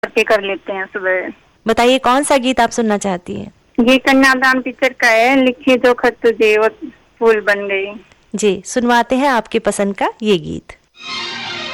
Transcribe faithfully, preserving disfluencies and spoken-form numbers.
के कर लेते हैं सुबह। बताइए कौन सा गीत आप सुनना चाहती हैं? ये कन्यादान पिक्चर का है, लिखी जो खत तुझे वो फूल बन गई। जी, सुनवाते हैं आपके पसंद का ये गीत।